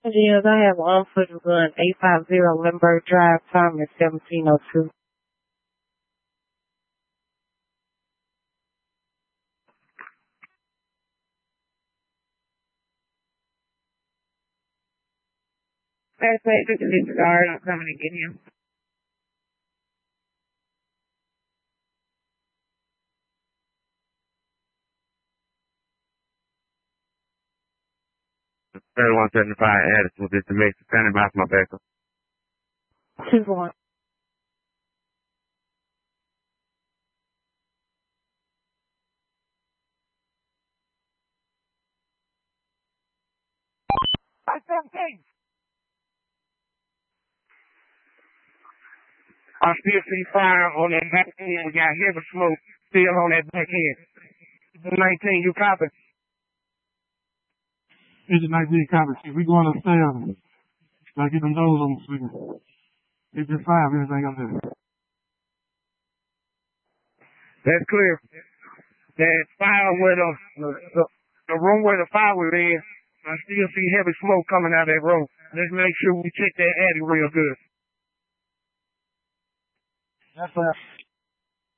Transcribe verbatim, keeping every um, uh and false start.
Yes, I have an unfledged gun, eight five zero Lindbergh Drive, time is seventeen oh two. That's right, this is disregard. I'm coming to get him. thirty-one seventy-five Addison, this is Mason, standing by for my backup. two one. I seventeen. I still see fire on that back end. We got heavy smoke still on that back end. nineteen, you copy? Agent nineteen, copy. See, we going upstairs. Gotta get them doors on the speaker. Agent five, everything up there. That's clear. That fire where the, the, the, the room where the fire was in, I still see heavy smoke coming out of that room. Let's make sure we check that attic real good. That's right.